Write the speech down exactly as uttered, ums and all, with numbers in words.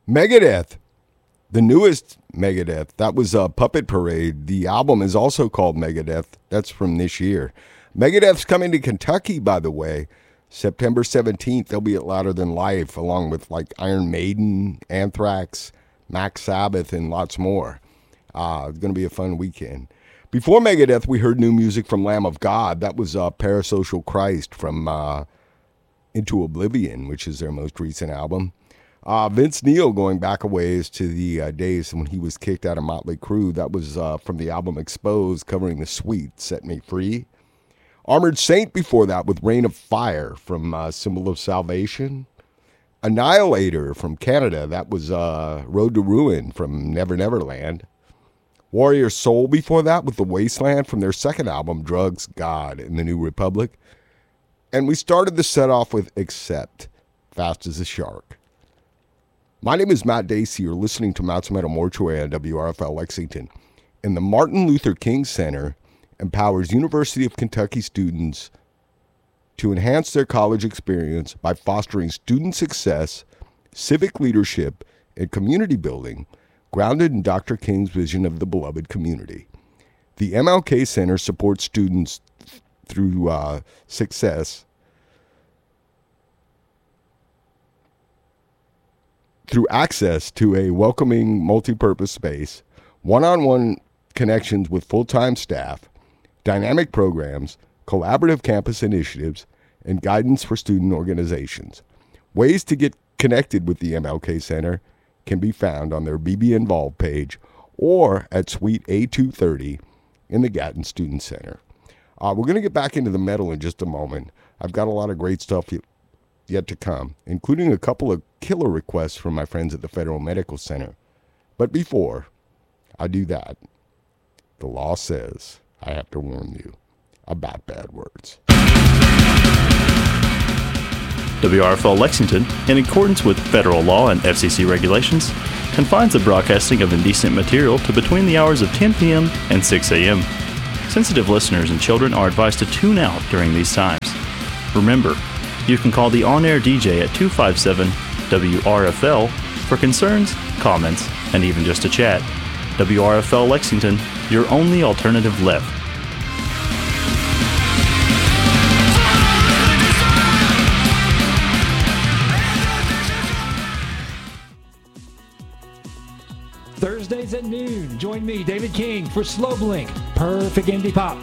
Megadeth, the newest Megadeth, that was a Puppet Parade. The album is also called Megadeth. That's from this year. Megadeth's coming to Kentucky, by the way, September seventeenth. They'll be at Louder Than Life, along with like Iron Maiden, Anthrax, Max Sabbath, and lots more. Uh, it's going to be a fun weekend. Before Megadeth, we heard new music from Lamb of God. That was uh, Parasocial Christ from uh, Into Oblivion, which is their most recent album. Uh, Vince Neil, going back a ways to the uh, days when he was kicked out of Motley Crue. That was uh, from the album Exposed, covering The Sweet, Set Me Free. Armored Saint before that with Rain of Fire from uh, Symbol of Salvation. Annihilator from Canada. That was uh, Road to Ruin from Never Never Land. Warrior Soul before that with The Wasteland from their second album, Drugs, God, and the New Republic. And we started the set off with Accept, Fast as a Shark. My name is Matt Dacey. You're listening to Mounts Metal Mortuary on W R F L Lexington. And the Martin Luther King Center empowers University of Kentucky students to enhance their college experience by fostering student success, civic leadership, and community building, grounded in Doctor King's vision of the beloved community. The M L K Center supports students th- through uh, success, through access to a welcoming multi-purpose space, one-on-one connections with full-time staff, dynamic programs, collaborative campus initiatives, and guidance for student organizations. Ways to get connected with the M L K Center can be found on their B B Involved page or at Suite A two thirty in the Gatton Student Center. Uh, we're going to get back into the metal in just a moment. I've got a lot of great stuff yet to come, including a couple of killer requests from my friends at the Federal Medical Center. But before I do that, the law says I have to warn you about bad words. W R F L Lexington, in accordance with federal law and F C C regulations, confines the broadcasting of indecent material to between the hours of ten p.m. and six a.m. Sensitive listeners and children are advised to tune out during these times. Remember, you can call the on-air D J at two five seven W R F L for concerns, comments, and even just a chat. W R F L Lexington, your only alternative left. Thursdays at noon, join me, David King, for Slow Blink, perfect indie pop